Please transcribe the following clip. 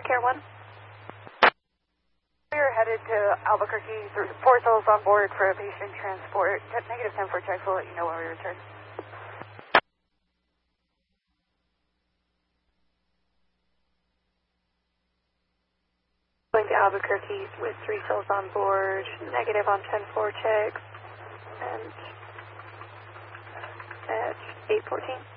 Care 1. We're headed to Albuquerque, 4 souls on board for a patient transport. Negative 10 for checks, we'll let you know when we return. Going to Albuquerque with 3 souls on board, negative on 10-4 checks, and at 8:14.